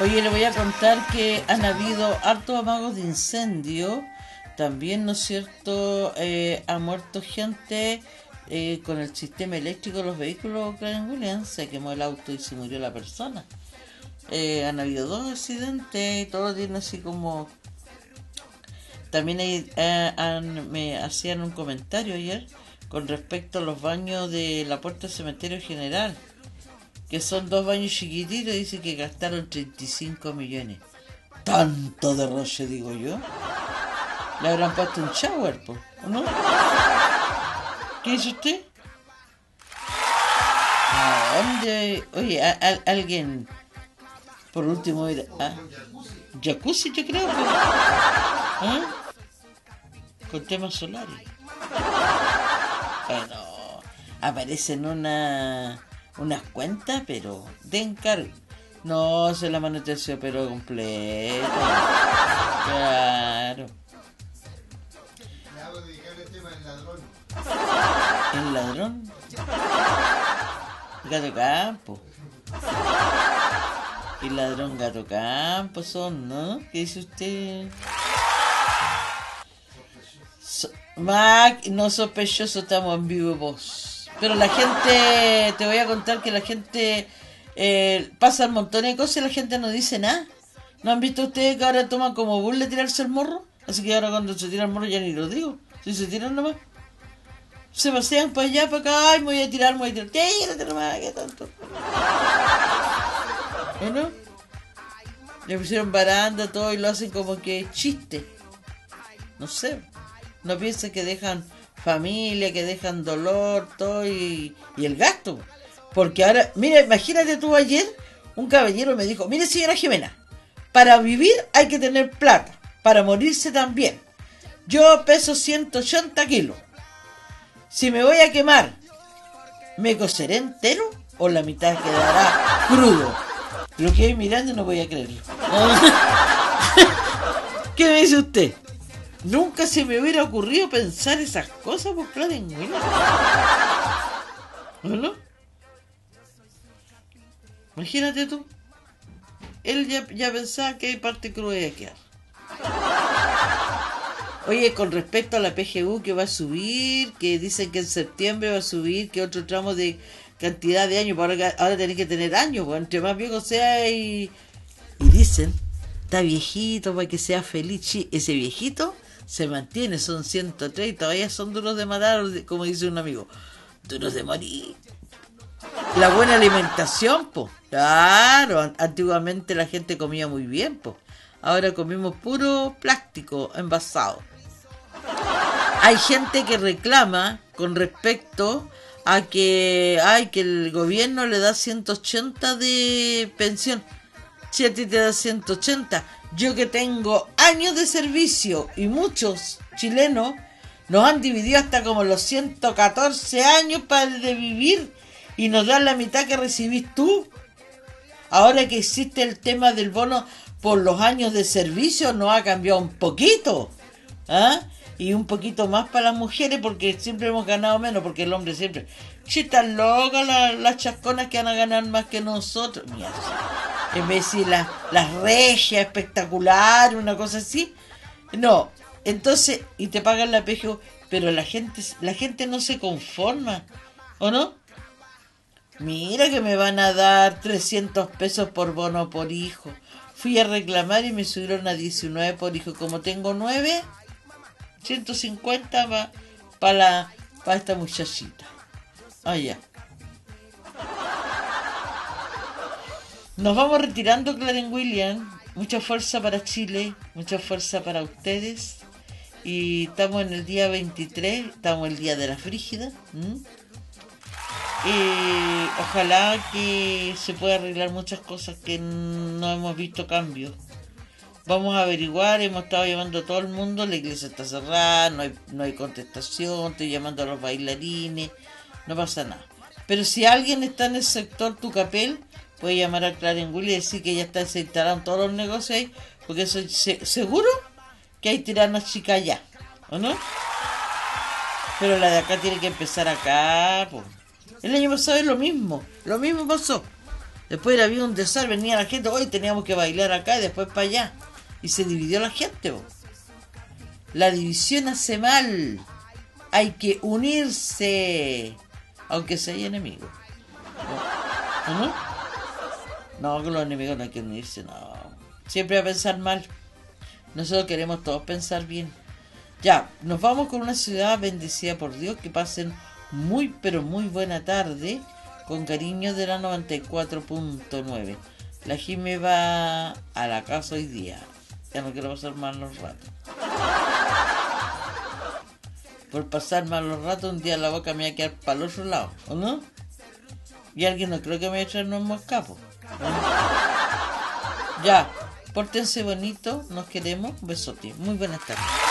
Oye, le voy a contar que han habido hartos amagos de incendio. También, ¿no es cierto? Ha muerto gente con el sistema eléctrico de los vehículos Clarence Williams. Se quemó el auto y se murió la persona. Han habido 2 accidentes y todos tienen así como... También me hacían un comentario ayer con respecto a los baños de la puerta del cementerio general, que son 2 baños chiquititos, y dice que gastaron 35 millones. Tanto derroche, digo yo. Le habrán puesto un shower, ¿o no? ¿Qué dice usted? ¿A dónde? Oye, alguien, por último, jacuzzi, yo creo. Con temas solares. Bueno, aparecen unas cuentas, pero de encargo. No, se la manutención, pero completa. Claro. ¿El ladrón? Gato Campo. Y ladrón Gato Campo son, ¿no? ¿Qué dice usted? No sospechoso, estamos en vivo vos. Pero la gente, te voy a contar que la gente pasa un montón de cosas y la gente no dice nada. ¿No han visto ustedes que ahora toman como burla tirarse el morro? Así que ahora cuando se tira el morro ya ni lo digo. Si se tiran nomás, se pasean para allá, para acá. Ay, me voy a tirar. Tírate nomás, qué tonto. ¿No? Le pusieron baranda, todo, y lo hacen como que chiste. No sé. No piensen que dejan familia, que dejan dolor, todo, y el gasto. Porque ahora, mira, imagínate tú ayer, un caballero me dijo, mire señora Jimena, para vivir hay que tener plata, para morirse también. Yo peso 180 kilos. Si me voy a quemar, ¿me coceré entero o la mitad quedará crudo? Lo que hay mirando no voy a creerlo. ¿Qué me dice usted? Nunca se me hubiera ocurrido pensar esas cosas por Clarence Williams. ¿No? Imagínate tú. Él ya pensaba que hay parte cruda de quedar. Oye, con respecto a la PGU que va a subir, que dicen que en septiembre va a subir, que otro tramo de cantidad de años, ahora tenés que tener años, pues, entre más viejo sea y dicen, está viejito para que sea feliz. Sí, ese viejito se mantiene, son 103 y todavía son duros de matar, como dice un amigo, duros de morir. La buena alimentación, pues, claro, antiguamente la gente comía muy bien, pues, ahora comimos puro plástico envasado. Hay gente que reclama con respecto a que el gobierno le da 180 de pensión. Si a ti te da 180, yo que tengo años de servicio y muchos chilenos nos han dividido hasta como los 114 años para el de vivir y nos dan la mitad que recibís tú. Ahora que existe el tema del bono por los años de servicio, nos ha cambiado un poquito, y un poquito más para las mujeres, porque siempre hemos ganado menos, porque el hombre siempre, si están locas las chasconas que van a ganar más que nosotros, mira, en vez de decir las regias espectacular, una cosa así, no, entonces, y te pagan la PGU, pero la gente no se conforma, ¿o no? Mira que me van a dar 300 pesos por bono por hijo. Fui a reclamar y me subieron a 19 por hijo. Como tengo 9, 150 para esta muchachita. Ya. Nos vamos retirando, Clarence Williams. Mucha fuerza para Chile, mucha fuerza para ustedes. Y estamos en el día 23, estamos el día de la frígida. Ojalá que se pueda arreglar muchas cosas que no hemos visto cambios. Vamos a averiguar, hemos estado llamando a todo el mundo, la iglesia está cerrada, no hay contestación, estoy llamando a los bailarines, no pasa nada. Pero si alguien está en el sector Tucapel, puede llamar a Clarence Williams y decir que ya se instalaron todos los negocios ahí, porque soy seguro que hay tiranas chicas allá, ¿o no? Pero la de acá tiene que empezar acá, pues. El año pasado es lo mismo pasó. Después había un desastre, venía la gente, hoy teníamos que bailar acá y después para allá. Y se dividió la gente. Bo. La división hace mal. Hay que unirse, aunque sea enemigo. ¿No? No, con los enemigos no hay que unirse, no. Siempre a pensar mal. Nosotros queremos todos pensar bien. Ya, nos vamos con una ciudad bendecida por Dios. Que pasen muy, pero muy buena tarde. Con cariño de la 94.9. La Jime va a la casa hoy día. Ya no quiero pasar mal los ratos. Por pasar mal los ratos, un día la boca me va a quedar para el otro lado, ¿o no? Y alguien no creo que me vaya a echar unos moscapos. Ya, pórtense bonito, nos queremos, un besote. Muy buenas tardes.